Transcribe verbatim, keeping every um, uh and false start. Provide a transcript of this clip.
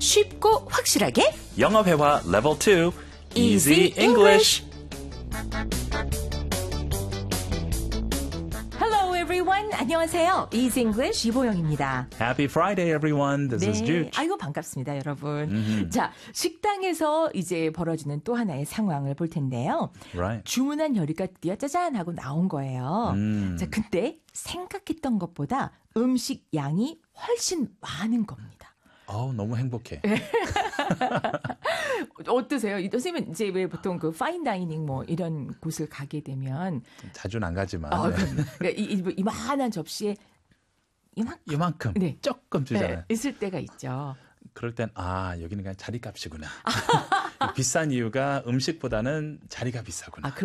쉽고 확실하게 영어 회화 레벨 투 Easy English. Hello everyone. 안녕하세요. Easy English 이보영입니다. Happy Friday, everyone. This is Jude. 아이고 반갑습니다, 여러분. Mm-hmm. 자, 식당에서 이제 벌어지는 또 하나의 상황을 볼 텐데요. Right. 주문한 요리가 드디어 짜잔 하고 나온 거예요. 음. 자, 근데 생각했던 것보다 음식 양이 훨씬 많은 겁니다. 어, 너무 행복해. 어떠세요? 이 선생님은 이제 왜 보통 그 파인 다이닝 뭐 이런 곳을 가게 되면 자주는 안 가지만. 어, 그러니까 이, 이, 이만한 접시에 이만큼, 이만큼 네. 조금 주잖아요. 네, 있을 때가 있죠. 그럴 땐 아, 여기는 그냥 자리값이구나. 비싼 이유가 음식보다는 자리가 비싸구나. 아,